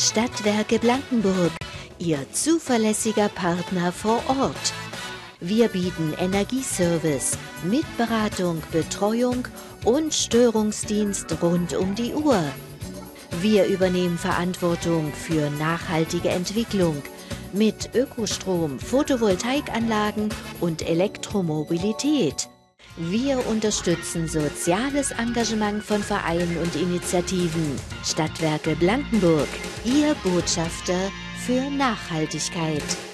Stadtwerke Blankenburg, Ihr zuverlässiger Partner vor Ort. Wir bieten Energieservice mit Beratung, Betreuung und Störungsdienst rund um die Uhr. Wir übernehmen Verantwortung für nachhaltige Entwicklung mit Ökostrom, Photovoltaikanlagen und Elektromobilität. Wir unterstützen soziales Engagement von Vereinen und Initiativen. Stadtwerke Blankenburg, Ihr Botschafter für Nachhaltigkeit.